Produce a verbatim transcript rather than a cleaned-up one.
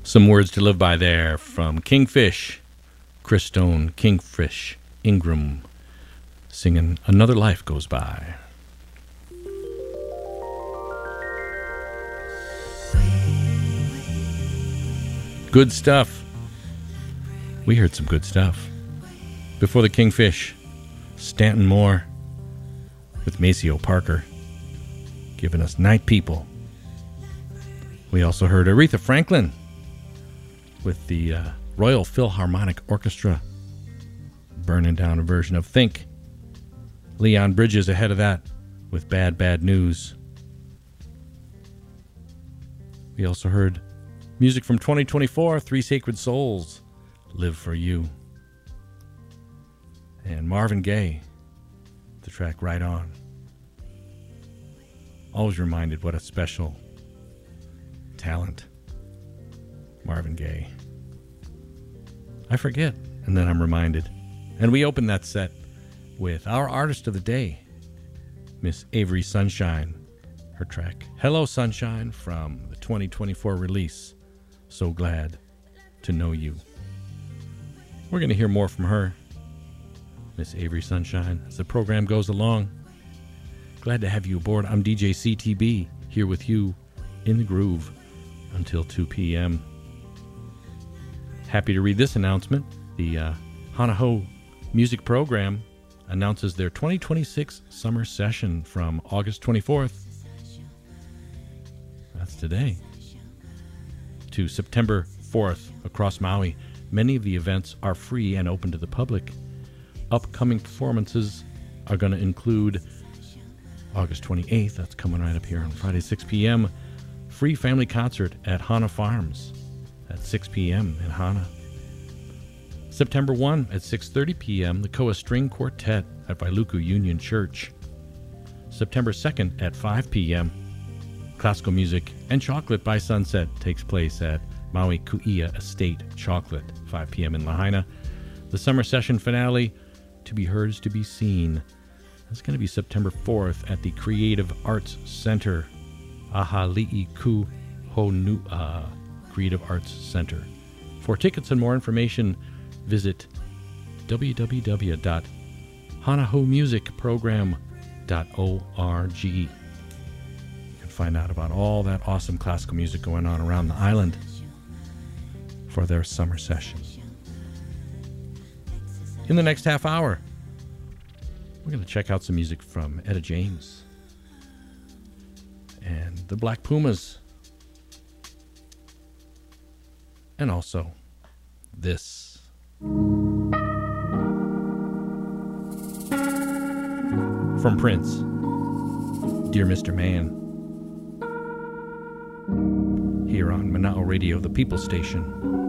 Some words to live by there from Kingfish, Chris Stone, Kingfish, Ingram, singing Another Life Goes By. Good stuff. We heard some good stuff. Before the Kingfish, Stanton Moore with Maceo Parker, giving us Night People. We also heard Aretha Franklin with the uh, Royal Philharmonic Orchestra, burning down a version of Think. Leon Bridges ahead of that with Bad Bad News. We also heard music from twenty twenty-four, Three Sacred Souls, Live For You. And Marvin Gaye, the track Right On. Always reminded what a special talent Marvin Gaye. I forget, and then I'm reminded. And we opened that set with our artist of the day, Miss Avery Sunshine. Her track, Hello Sunshine, from the twenty twenty-four release, So Glad to Know You. We're going to hear more from her, Miss Avery Sunshine, as the program goes along. Glad to have you aboard. I'm D J C T B, here with you in the groove until two p.m. Happy to read this announcement. The uh, Hanaho Music Program announces their twenty twenty-six summer session from August twenty-fourth, that's today, to September fourth across Maui. Many of the events are free and open to the public. Upcoming performances are going to include August twenty-eighth, that's coming right up here on Friday, six p.m., free family concert at Hana Farms at six p.m. in Hana. September first at six thirty p.m., the Koa String Quartet at Wailuku Union Church. September second at five p.m., classical music and chocolate by sunset takes place at Maui Kuia Estate Chocolate, five p.m. in Lahaina. The summer session finale, To Be Heard is to Be Seen. That's going to be September fourth at the Creative Arts Center, Ahali'i Ku Honua Creative Arts Center. For tickets and more information, visit w w w dot hanaho music program dot org. You can find out about all that awesome classical music going on around the island for their summer session. In the next half hour, we're going to check out some music from Etta James and the Black Pumas. And also this. From Prince, Dear Mister Man. Here on Mana'o Radio, the People Station.